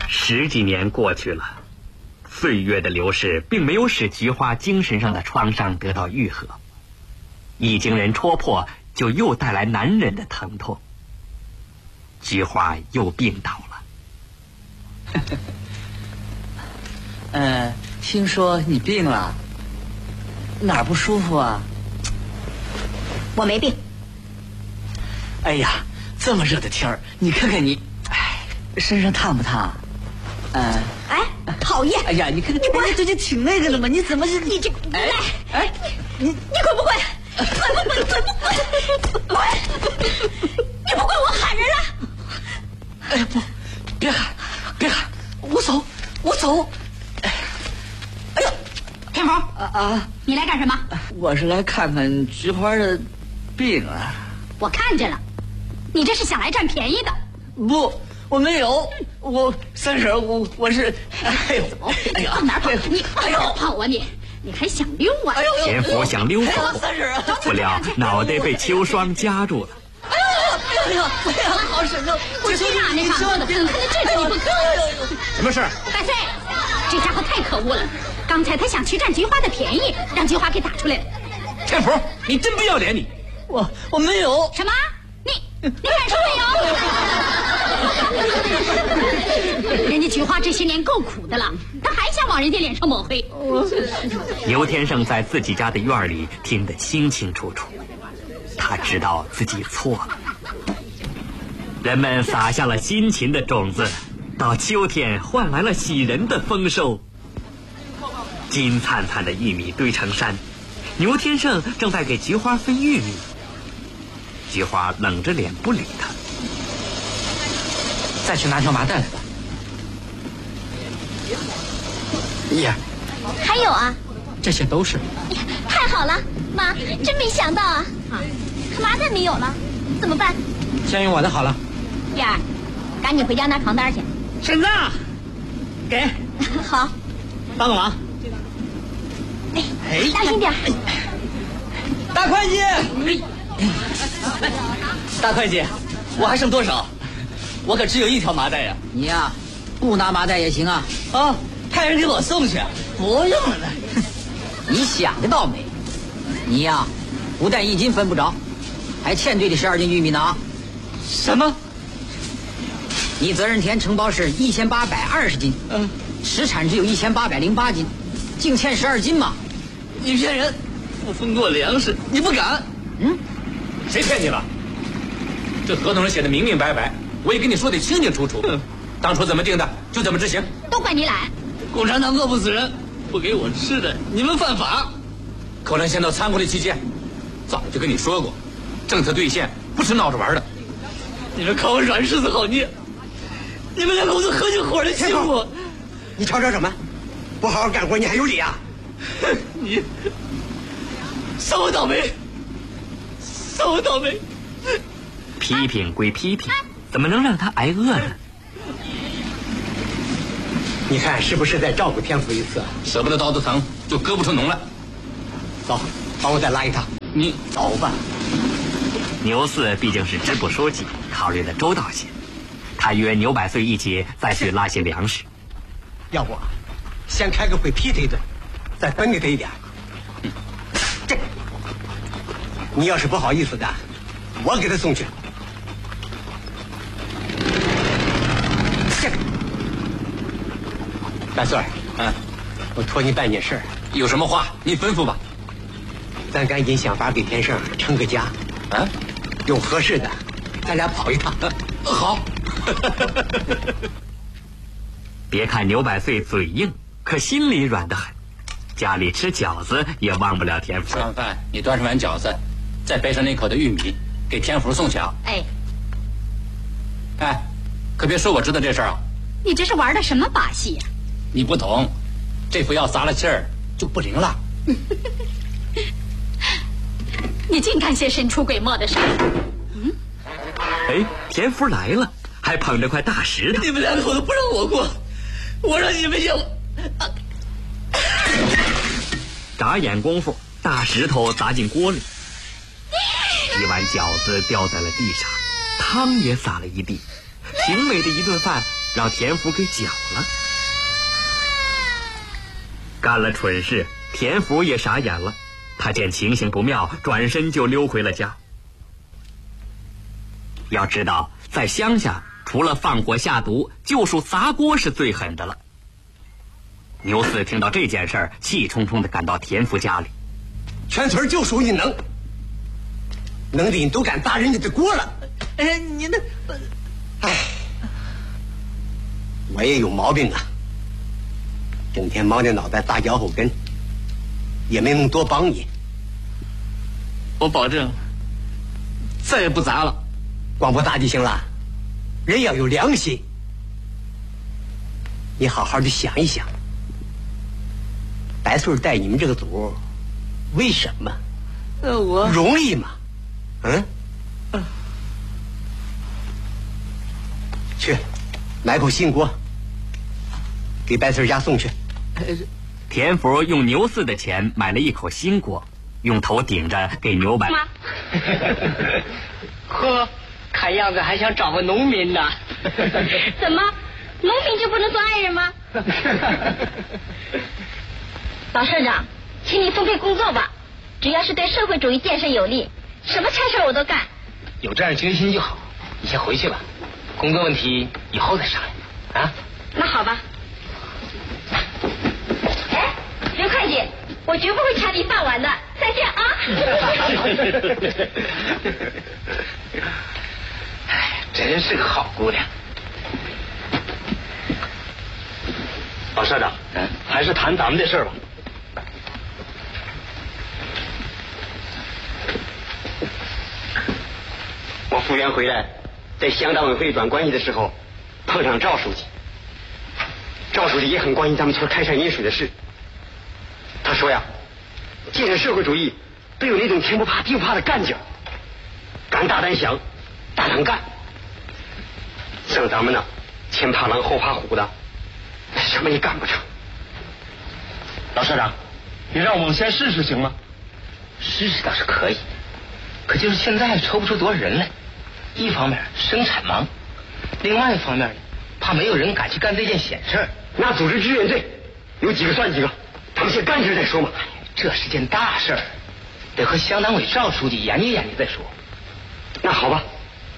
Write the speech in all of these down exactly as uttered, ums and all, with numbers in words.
十几年过去了，岁月的流逝并没有使菊花精神上的创伤得到愈合，一经人戳破，就又带来难忍的疼痛。菊花又病倒了。 呃，听说你病了，哪儿不舒服啊？ 我没病。 哎呀，这么热的天儿，你看看你，哎，身上烫不烫？呃， 哎，讨厌！ 哎呀，你看看，你这就挺那个的嘛，你怎么是？ 你这无赖！ 哎， 你你滚不滚？滚不滚？滚不滚？滚！你不滚，我喊人了！ 哎呀，不，别喊，别喊，我走，我走。哎，哎呀， 天福啊啊！ 你来干什么？ 我是来看看菊花的病啊。 我看见了，你这是想来占便宜的。 不，我没有，我三婶，我我是，哎呦，哎呀， 往哪跑？你往哪跑啊你？你还想溜啊？ 哎呦， 田福想溜走， 三婶啊， 不料脑袋被秋霜夹住了。 哎呀，哎呀，哎呀，好婶子， 我去哪那场子的，怎么可能治死你不可？ 什么事？ 百岁，这家伙太可恶了！刚才他想去占菊花的便宜，让菊花给打出来了。 田福，你真不要脸！你我我没有。 什么？你你敢说没有？人家菊花这些年够苦的了，他还想往人家脸上抹黑。 牛天胜在自己家的院里听得清清楚楚，他知道自己错了。人们撒下了辛勤的种子，到秋天换来了喜人的丰收。金灿灿的玉米堆成山，牛天胜正在给菊花分玉米。菊花冷着脸不理他。 再去拿条麻袋来吧。呀， 还有啊， 这些都是。 太好了，妈，真没想到啊！啊，可麻袋没有了，怎么办？ 先用我的好了。 燕儿，赶紧回家拿床单去。 婶子，给， 好， 帮个忙。 哎，当心点。 大会计，大会计，我还剩多少？我可只有一条麻袋呀。 你呀，不拿麻袋也行啊。 啊，派人给我送去。不用了。 你想的倒美。你呀，不但一斤分不着，还欠对的十二斤玉米呢啊。 什么？ 你责任田承包是一千八百二十斤， 嗯， 实产只有一千八百零八斤，净欠十二斤嘛。 你骗人！不分给我粮食，你不敢？ 嗯， 谁骗你了？这合同上写的明明白白，我也跟你说得清清楚楚。 嗯， 当初怎么定的，就怎么执行。 都怪你懒。 共产党饿不死人，不给我吃的，你们犯法。 口粮先到仓库里期间，早就跟你说过，政策兑现不是闹着玩的。 你们看我软柿子好捏，你们两口子合起伙来欺负我。 你吵吵什么？不好好干活，你还有理啊？ 你算我倒霉，算我倒霉。 批评归批评，怎么能让他挨饿呢？ 你看是不是再照顾天福一次？ 舍不得刀子疼，就割不出脓来。 走，帮我再拉一趟。 你走吧。 牛四毕竟是支部书记，考虑的周到些。他约牛百岁一起再去拉些粮食。 要不先开个会批他一顿，再分给他一点。嗯，这你要是不好意思的，我给他送去。这个百岁， 嗯， 我托你办件事儿。 有什么话你吩咐吧。 咱赶紧想法给天胜成个家。 啊， 有合适的，咱俩跑一趟。 啊、好。 别看牛百岁嘴硬，可心里软得很。家里吃饺子也忘不了田福。 吃完饭你端上碗饺子，再背上那口的玉米，给田福送去啊。 哎， 哎，可别说我知道这事儿啊。 你这是玩的什么把戏呀、啊？ 你不懂，这副药撒了气儿就不灵了。 你净干些神出鬼没的事。嗯， 哎，田福来了，还捧着块大石头。 你们两口子不让我过，我让你们有。啊、 眨眼功夫，大石头砸进锅里，一碗饺子掉在了地上，汤也洒了一地。挺美的一顿饭让田福给搅了。干了蠢事，田福也傻眼了。他见情形不妙，转身就溜回了家。要知道，在乡下，除了放火下毒，就属砸锅是最狠的了。牛四听到这件事儿，气冲冲地赶到田福家里。 全村就属你能，能的你都敢砸人家的锅了。 哎，你那， 哎，我也有毛病啊，整天忙着脑袋砸脚后跟，也没能多帮你。 我保证再也不砸了。 光不砸就行了，人要有良心。你好好的想一想，白穗带你们这个组，为什么？ 那我容易吗？嗯？ 嗯。 去，买口新锅，给白穗家送去。 田福用牛四的钱买了一口新锅，用头顶着给牛摆。 妈， 呵，看样子还想找个农民呢。 怎么，农民就不能做爱人吗？老社长，请你分配工作吧，只要是对社会主义建设有利，什么差事我都干。 有这样决心就好，你先回去吧，工作问题以后再商量啊。 那好吧。哎，刘会计，我绝不会抢你饭碗的，再见啊！ 哎，真是个好姑娘。老社长，嗯，还是谈咱们的事儿吧。我复员回来，在乡党委会转关系的时候，碰上赵书记。赵书记也很关心咱们村开山饮水的事。他说呀，建设社会主义都有那种天不怕地不怕的干劲儿，敢大胆想，大胆干。像咱们呢，前怕狼后怕虎的，什么也干不成。老社长，你让我们先试试行吗？试试倒是可以，可就是现在抽不出多少人来。一方面生产忙，另外一方面怕没有人敢去干这件险事儿。那组织志愿队，有几个算几个，咱们先干起来再说嘛。这是件大事儿，得和乡党委赵书记研究研究再说。那好吧。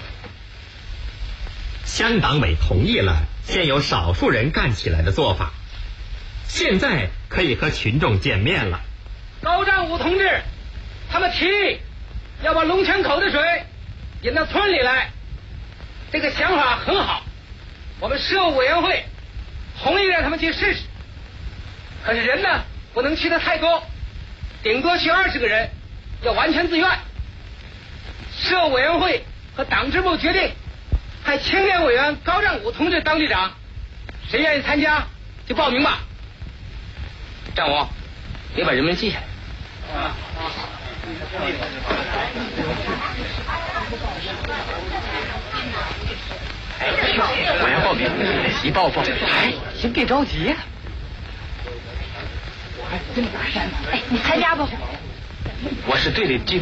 乡党委同意了先由少数人干起来的做法，现在可以和群众见面了。 高占武同志他们提议要把龙泉口的水引到村里来，这个想法很好，我们社务委员会同意让他们去试试。可是人呢，不能去的太多，顶多去二十个人，要完全自愿。社务委员会和党支部决定派青年委员高占武同志当队长，谁愿意参加就报名吧。 战武，你把人名记下来。 啊哎，我要报名，一报报。哎，先别着急呀、啊。 哎，你参加不？ 我是队里记。